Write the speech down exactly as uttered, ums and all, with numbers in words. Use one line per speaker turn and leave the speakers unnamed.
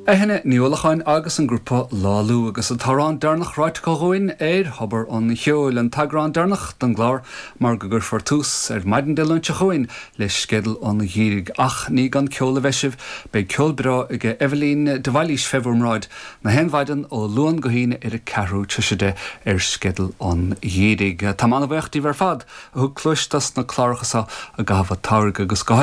Ehenne níolacháin agus an grúpa láú agus an tarrán darnach ráit go roin éir habar an cheol an tagrán darnach den glár mar go gur fortús ar maidin dilunte choin leis skedal an hírig ach ní gan ceola veisih be ceolbra ige Evelyn de Valís februarmráid na henvaiden ó luan gohíine ar a carú tuiside ar skedal an hírig. Tá manna bheochtaí ver fad a thug clúistas na clárachasa a gahfa targ agus